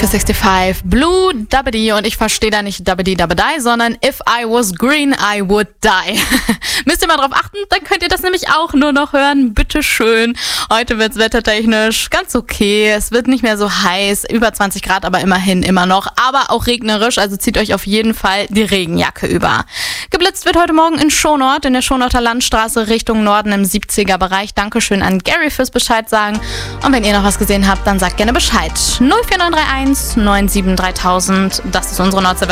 für 65, Blue Dabadi, und ich verstehe da nicht Dabadi Dabadai, sondern If I was green, I would die. Müsst ihr mal drauf achten, dann könnt ihr das nämlich auch nur noch hören. Bitteschön. Heute wird's wettertechnisch ganz okay. Es wird nicht mehr so heiß, über 20 Grad, aber immerhin immer noch. Aber auch regnerisch, also zieht euch auf jeden Fall die Regenjacke über. Geblitzt wird heute Morgen in Schonort, in der Schonorter Landstraße Richtung Norden im 70er-Bereich. Dankeschön an Gary fürs Bescheid sagen. Und wenn ihr noch was gesehen habt, dann sagt gerne Bescheid. 04931 97 3000, das ist unsere Nordseewelle.